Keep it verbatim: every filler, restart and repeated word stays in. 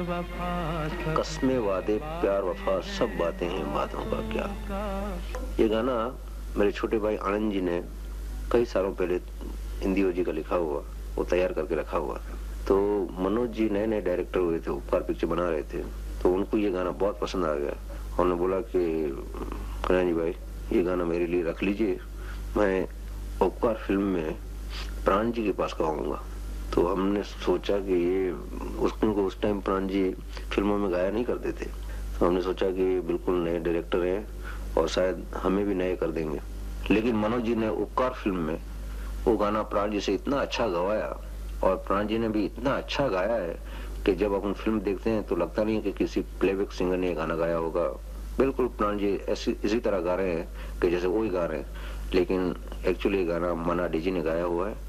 कस्मे वादे प्यार वफा सब बातें हैं बातों का क्या। ये गाना मेरे छोटे भाई आनंद जी ने कई सालों पहले हिंदी जी का लिखा हुआ, वो तैयार करके रखा हुआ था। तो मनोज जी नए नए डायरेक्टर हुए थे, उपकार पिक्चर बना रहे थे, तो उनको ये गाना बहुत पसंद आ गया। उन्होंने बोला कि कल्याण जी भाई ये गाना मेरे लिए रख लीजिए, मैं उपकार फिल्म में प्राण जी के पास गाऊंगा। तो हमने सोचा कि ये उसको उस टाइम प्राण जी फिल्मों में गाया नहीं करते थे, तो हमने सोचा कि बिल्कुल नए डायरेक्टर हैं और शायद हमें भी नए कर देंगे। लेकिन मनोज जी ने उपकार फिल्म में वो गाना प्राण जी से इतना अच्छा गवाया और प्राण जी ने भी इतना अच्छा गाया है कि जब अपन फिल्म देखते हैं तो लगता नहीं कि किसी प्लेबैक सिंगर ने गाना गाया होगा। बिल्कुल प्राण जी ऐसी इसी तरह गा रहे हैं कि जैसे वो ही गा रहे हैं, लेकिन एक्चुअली गाना मना डीजी ने गाया हुआ है